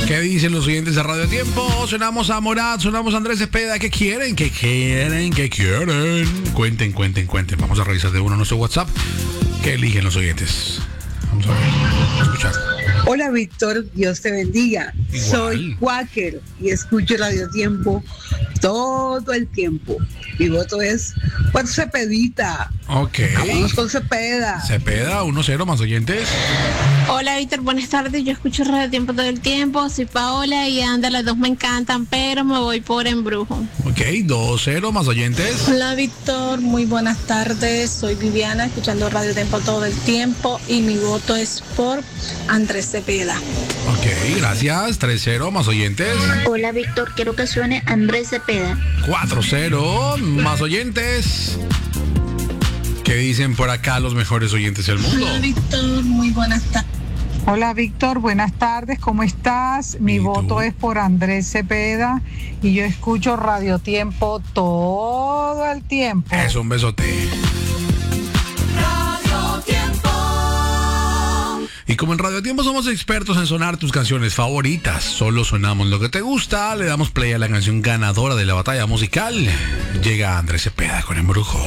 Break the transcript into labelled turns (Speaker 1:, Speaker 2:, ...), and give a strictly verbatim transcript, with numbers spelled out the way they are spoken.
Speaker 1: ¿Qué dicen los oyentes de Radio Tiempo? Sonamos a Morat, sonamos a Andrés Cepeda. ¿Qué quieren? ¿Qué quieren? ¿Qué quieren? Cuenten, cuenten, cuenten. Vamos a revisar de uno nuestro WhatsApp. ¿Qué eligen los oyentes? Vamos a ver, a escuchar.
Speaker 2: Hola Víctor, Dios te bendiga.
Speaker 1: Igual.
Speaker 2: Soy Quaker y escucho Radio Tiempo todo el tiempo. Mi voto es por Cepedita.
Speaker 1: Ok.
Speaker 2: Vamos con Cepeda.
Speaker 1: Cepeda, uno cero más oyentes.
Speaker 3: Hola Víctor, buenas tardes. Yo escucho Radio Tiempo todo el tiempo. Soy Paola y anda, las dos me encantan, pero me voy por Embrujo.
Speaker 1: Ok, dos cero más oyentes.
Speaker 4: Hola Víctor, muy buenas tardes. Soy Viviana, escuchando Radio Tiempo todo el tiempo y mi voto es por Andrés Cepeda.
Speaker 1: Ok, gracias. tres cero más oyentes.
Speaker 5: Hola Víctor, quiero que suene Andrés Cepeda.
Speaker 1: cuatro cero más oyentes. ¿Qué dicen por acá los mejores oyentes del mundo?
Speaker 4: Hola Víctor, muy buenas tardes.
Speaker 6: Hola Víctor, buenas tardes, ¿cómo estás? Mi
Speaker 1: ¿Y tú?
Speaker 6: voto es por Andrés Cepeda y yo escucho Radio Tiempo todo el tiempo.
Speaker 1: Es un besote. Y como en Radio Tiempo somos expertos en sonar tus canciones favoritas, solo sonamos lo que te gusta, le damos play a la canción ganadora de la batalla musical. Llega Andrés Cepeda con Embrujo.